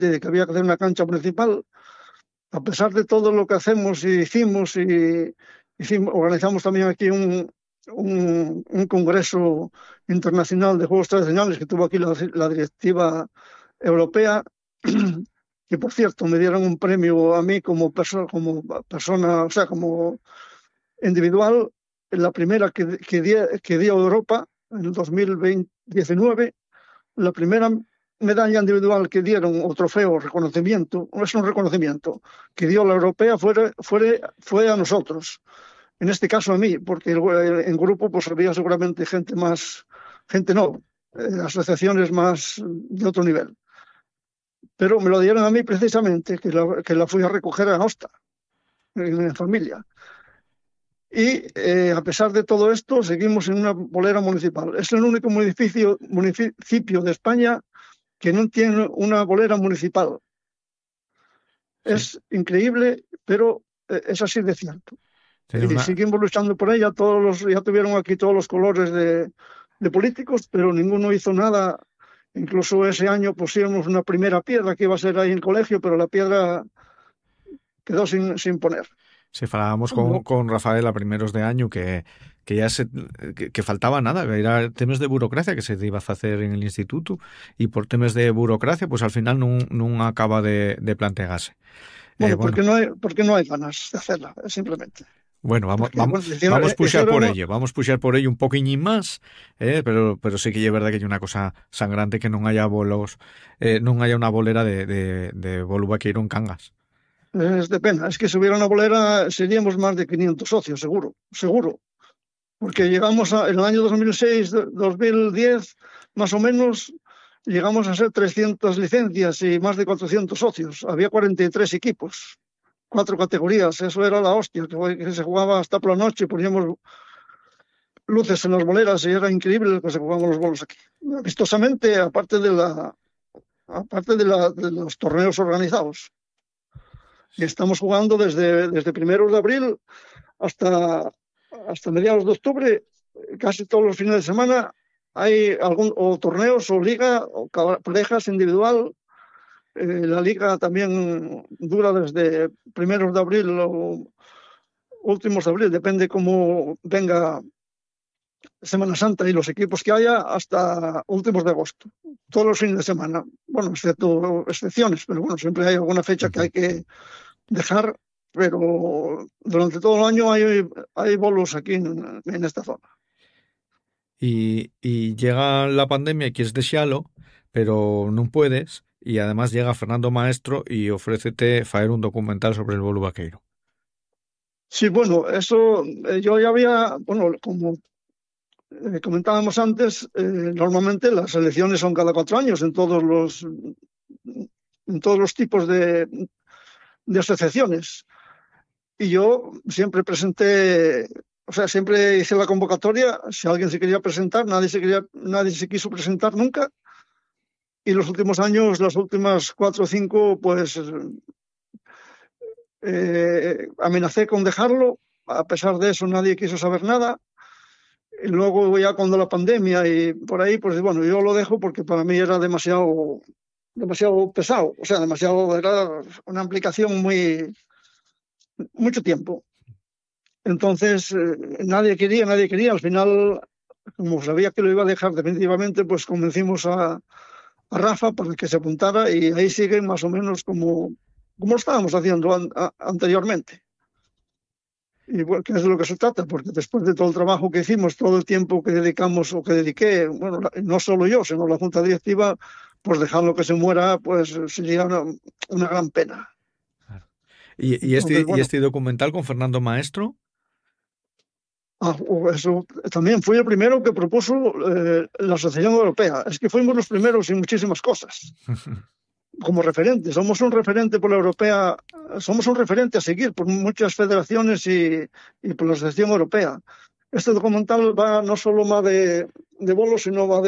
de que había que hacer una cancha municipal. A pesar de todo lo que hacemos y hicimos, organizamos también aquí un congreso internacional de juegos tradicionales que tuvo aquí la directiva europea, que por cierto me dieron un premio a mí como persona, o sea, como individual, la primera que dio Europa en el 2019, la primera medalla individual que dieron, o trofeo, reconocimiento, no es un reconocimiento, que dio la europea fue a nosotros. En este caso a mí, porque en grupo pues había seguramente asociaciones más de otro nivel. Pero me lo dieron a mí precisamente, que la fui a recoger a Aosta, en familia. Y a pesar de todo esto, seguimos en una bolera municipal. Es el único municipio de España que no tiene una bolera municipal. Sí. Es increíble, pero es así de cierto. Y seguimos luchando por ella. Ya tuvieron aquí todos los colores de políticos, pero ninguno hizo nada. Incluso ese año pusimos una primera piedra que iba a ser ahí en el colegio, pero la piedra quedó sin poner. Si falábamos con Rafael a primeros de año que faltaba nada, era temas de burocracia que se iba a hacer en el instituto y por temas de burocracia pues al final no acaba de plantearse. Bueno, porque no hay ganas de hacerla, simplemente. Bueno, vamos puxar por ello un poquillín más, pero sí que es verdad que hay una cosa sangrante que no haya bolos, no haya una bolera de bolu vaqueiro en Cangas. Es de pena, es que si hubiera una bolera seríamos más de 500 socios, seguro. Porque llegamos en el año 2006, 2010, más o menos, llegamos a ser 300 licencias y más de 400 socios. Había 43 equipos, 4 categorías, eso era la hostia, que se jugaba hasta por la noche, poníamos luces en las boleras y era increíble lo que se jugaban los bolos aquí. Vistosamente, aparte de los torneos organizados. Y estamos jugando desde primeros de abril hasta mediados de octubre, casi todos los fines de semana hay torneos o liga o parejas individual. La liga también dura desde primeros de abril o últimos de abril, depende cómo venga Semana Santa y los equipos que haya, hasta últimos de agosto. Todos los fines de semana, bueno, excepto excepciones, pero bueno, siempre hay alguna fecha que hay que dejar, pero durante todo el año hay bolos aquí en esta zona. Y llega la pandemia y quieres desearlo, pero no puedes, y además llega Fernando Maestro y ofrécete hacer un documental sobre el bolu vaqueiro. Sí, bueno, eso yo ya había, bueno, como comentábamos antes, normalmente las elecciones son cada 4 años en todos los tipos de asociaciones. Y yo siempre siempre hice la convocatoria. Si alguien se quería presentar, nadie se quiso presentar nunca. Y los últimos años, las últimas 4 o 5, pues amenacé con dejarlo. A pesar de eso, nadie quiso saber nada. Y luego ya cuando la pandemia y por ahí, pues bueno, yo lo dejo porque para mí era demasiado pesado. O sea, era una implicación mucho tiempo. Entonces, nadie quería. Al final, como sabía que lo iba a dejar definitivamente, pues convencimos a Rafa para que se apuntara y ahí siguen más o menos como lo estábamos haciendo anteriormente. Y bueno, que es de lo que se trata, porque después de todo el trabajo que hicimos, todo el tiempo que dedicamos o que dediqué, bueno, no solo yo, sino la Junta Directiva, pues dejarlo que se muera, pues sería una gran pena. ¿Y este documental con Fernando Maestro? Eso también fui el primero que propuso la Asociación Europea. Es que fuimos los primeros en muchísimas cosas. Como referente, somos un referente por la europea, somos un referente a seguir por muchas federaciones y por la Asociación Europea. Este documental va no solo más de bolos, sino va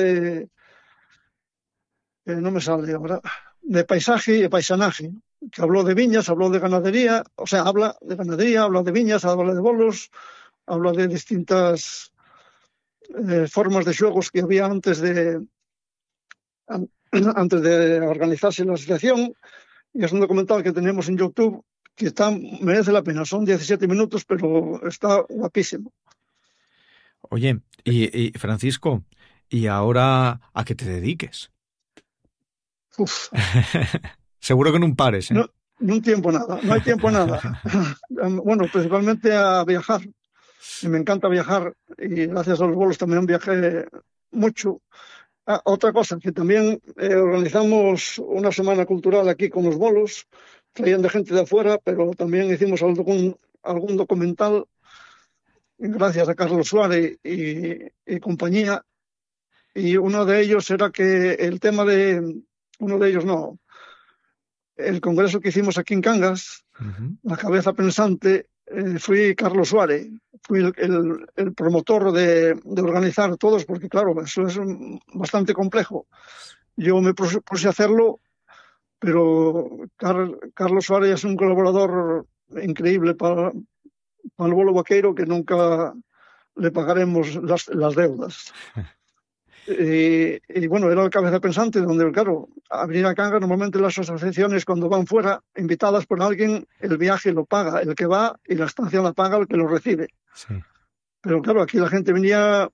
no me sale ahora, de paisaje y de paisanaje, que habló de viñas, habló de ganadería, o sea, habla de ganadería, habla de viñas, habla de bolos, habla de distintas formas de juegos que había antes antes de organizarse la asociación, y es un documental que tenemos en YouTube que merece la pena. Son 17 minutos, pero está guapísimo. Oye, y Francisco, ¿y ahora a qué te dediques? Uf. Seguro que no pares, ¿eh? No hay tiempo nada. Bueno, principalmente a viajar. Y me encanta viajar, y gracias a los bolos también viajé mucho. Otra cosa, que también organizamos una semana cultural aquí con los bolos, traían de gente de afuera, pero también hicimos algún documental, gracias a Carlos Suárez y compañía, y uno de ellos era que el congreso que hicimos aquí en Cangas, la cabeza pensante, fui Carlos Suárez, fui el promotor de organizar todos, porque claro, eso es bastante complejo. Yo me puse a hacerlo, pero Carlos Suárez es un colaborador increíble para el bolo vaqueiro, que nunca le pagaremos las deudas. Y bueno, era el cabeza pensante, donde, claro, a venir a Cangas, normalmente las asociaciones cuando van fuera, invitadas por alguien, el viaje lo paga el que va y la estancia la paga el que lo recibe. Sí. Pero claro, aquí la gente venía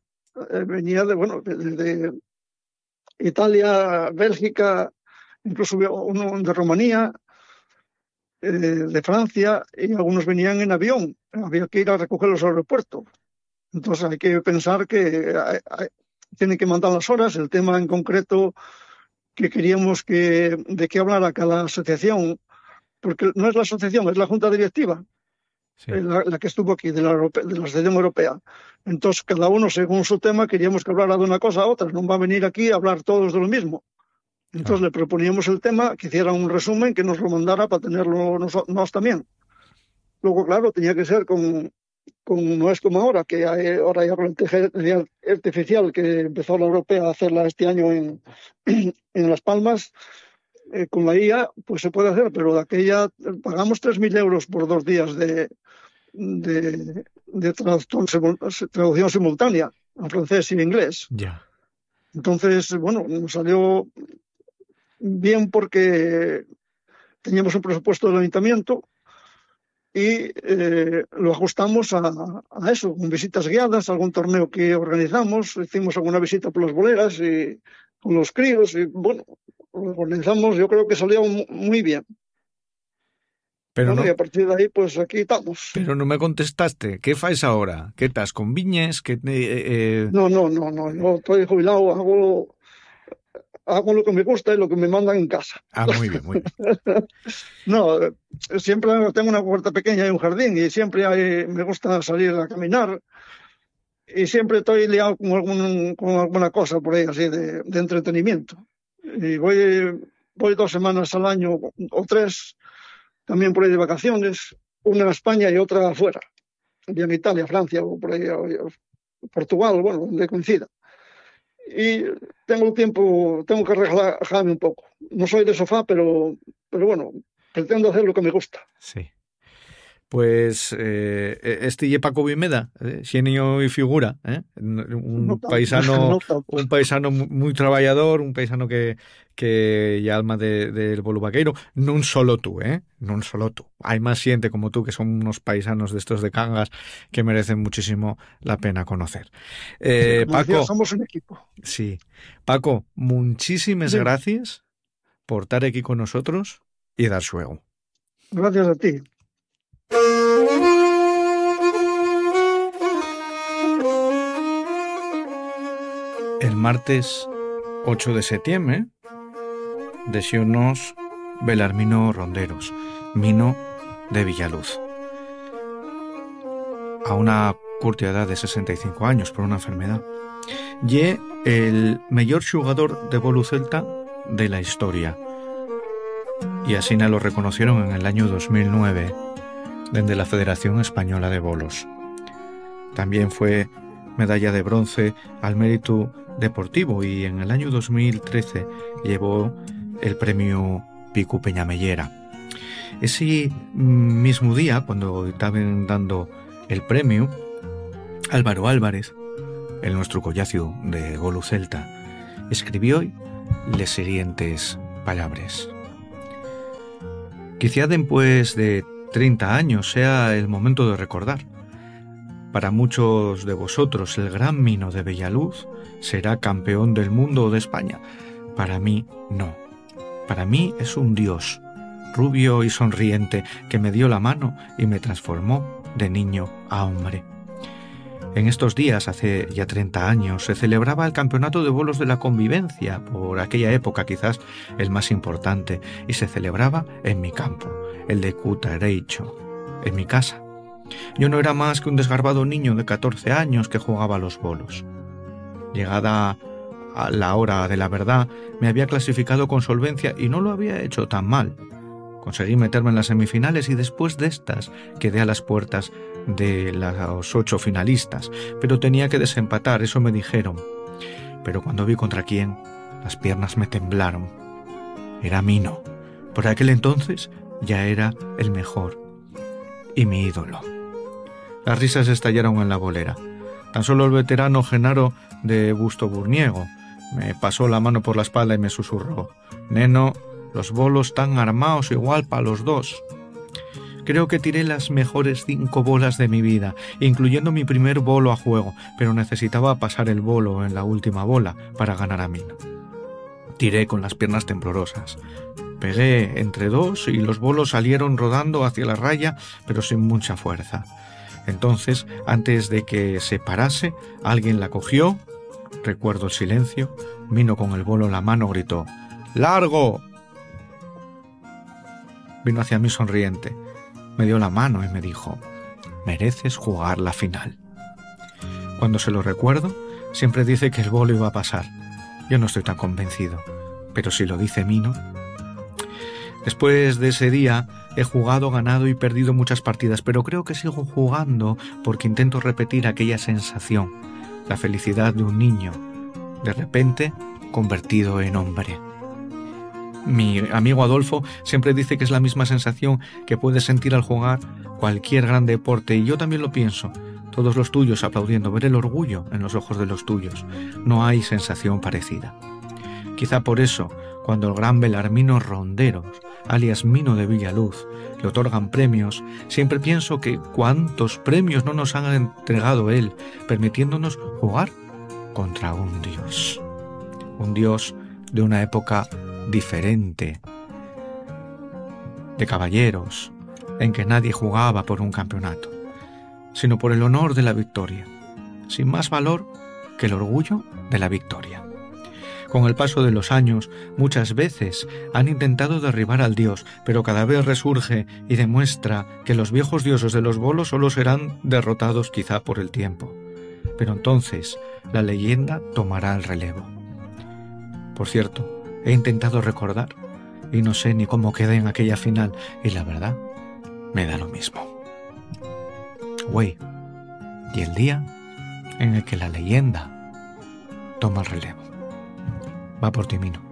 de Italia, Bélgica, incluso uno de Rumanía, de Francia, y algunos venían en avión. Había que ir a recogerlos al aeropuerto. Entonces hay que pensar que tienen que mandar las horas. El tema en concreto que queríamos de qué hablara cada asociación, porque no es la asociación, es la junta directiva, sí, la que estuvo aquí, de la Asociación Europea. Entonces, cada uno, según su tema, queríamos que hablara de una cosa a otra. No va a venir aquí a hablar todos de lo mismo. Entonces le proponíamos el tema, que hiciera un resumen, que nos lo mandara para tenerlo nosotros también. Luego, claro, tenía que ser no es como ahora, que ahora hay inteligencia artificial, que empezó la Europea a hacerla este año en Las Palmas. Con la IA, pues se puede hacer, pero de aquella pagamos 3.000 euros por 2 días de traducción simultánea en francés y en inglés. Yeah. Entonces, bueno, nos salió bien porque teníamos un presupuesto del ayuntamiento y lo ajustamos a eso, con visitas guiadas, algún torneo que organizamos, hicimos alguna visita por las boleras y con los críos, y bueno, lo organizamos, yo creo que salió muy bien. Pero bueno, y a partir de ahí, pues aquí estamos. Pero no me contestaste. ¿Qué fais ahora? ¿Qué estás con viñes? No, yo estoy jubilado, hago lo que me gusta y lo que me mandan en casa. Ah, muy bien, muy bien. No, siempre tengo una puerta pequeña y un jardín, y siempre me gusta salir a caminar, y siempre estoy liado con alguna cosa por ahí, así de entretenimiento. Y voy 2 semanas al año o 3, también por ahí de vacaciones, una a España y otra afuera, en Italia, Francia o por ahí, o Portugal, bueno, donde coincida. Y tengo que relajarme un poco. No soy de sofá, pero bueno, pretendo hacer lo que me gusta. Sí. Pues este Paco Vimeda, genio y figura, un paisano muy trabajador, un paisano que y alma del bolo vaqueiro, non solo tú, non solo tú. Hay más gente como tú que son unos paisanos de estos de Cangas que merecen muchísimo la pena conocer. Sí, Paco, decía, somos un equipo. Sí. Paco, muchísimas gracias por estar aquí con nosotros y dar juego. Gracias a ti. El martes 8 de septiembre deseónos Belarmino Ronderos, Mino de Villaluz. A una corta edad de 65 años por una enfermedad. Y el mejor jugador de bolo celta de la historia. Y así lo reconocieron en el año 2009 desde la Federación Española de Bolos. También fue medalla de bronce al mérito deportivo y en el año 2013 llevó el premio Pico Peñamellera. Ese mismo día, cuando estaban dando el premio, Álvaro Álvarez, el nuestro collacio de bolo celta, escribió les siguientes palabras. Quizá después de 30 años sea el momento de recordar. Para muchos de vosotros el gran Mino de Bellaluz será campeón del mundo o de España. Para mí no. Para mí es un dios, rubio y sonriente, que me dio la mano y me transformó de niño a hombre. En estos días, hace ya 30 años, se celebraba el Campeonato de Bolos de la Convivencia, por aquella época quizás el más importante, y se celebraba en mi campo, el de Cutareicho, en mi casa. Yo no era más que un desgarbado niño de 14 años que jugaba a los bolos. Llegada a la hora de la verdad, me había clasificado con solvencia y no lo había hecho tan mal. Conseguí meterme en las semifinales y después de estas quedé a las puertas de los 8 finalistas, pero tenía que desempatar, eso me dijeron. Pero cuando vi contra quién, las piernas me temblaron. Era Mino. Por aquel entonces ya era el mejor y mi ídolo. Las risas estallaron en la bolera. Tan solo el veterano Genaro de Busto-Burniego me pasó la mano por la espalda y me susurró: «Neno, los bolos están armados igual para los dos». Creo que tiré las mejores 5 bolas de mi vida, incluyendo mi primer bolo a juego, pero necesitaba pasar el bolo en la última bola para ganar a Mino. Tiré con las piernas temblorosas. Pegué entre 2 y los bolos salieron rodando hacia la raya, pero sin mucha fuerza. Entonces, antes de que se parase, alguien la cogió. Recuerdo el silencio. Mino con el bolo en la mano gritó: «¡Largo!». Vino hacia mí sonriente. Me dio la mano y me dijo: «Mereces jugar la final». Cuando se lo recuerdo, siempre dice que el bolo iba a pasar. Yo no estoy tan convencido, pero si lo dice Mino. Después de ese día he jugado, ganado y perdido muchas partidas, pero creo que sigo jugando porque intento repetir aquella sensación, la felicidad de un niño, de repente convertido en hombre. Mi amigo Adolfo siempre dice que es la misma sensación que puedes sentir al jugar cualquier gran deporte, y yo también lo pienso. Todos los tuyos aplaudiendo, ver el orgullo en los ojos de los tuyos. No hay sensación parecida. Quizá por eso, cuando el gran Belarmino Ronderos, alias Mino de Bellaluz, le otorgan premios, siempre pienso que cuántos premios no nos han entregado él, permitiéndonos jugar contra un dios. Un dios de una época diferente, de caballeros, en que nadie jugaba por un campeonato, sino por el honor de la victoria, sin más valor que el orgullo de la victoria. Con el paso de los años, muchas veces han intentado derribar al dios, pero cada vez resurge y demuestra que los viejos dioses de los bolos solo serán derrotados quizá por el tiempo. Pero entonces la leyenda tomará el relevo. Por cierto, he intentado recordar y no sé ni cómo quedé en aquella final, y la verdad, me da lo mismo. Güey, y el día en el que la leyenda toma el relevo. Va por ti, Mino.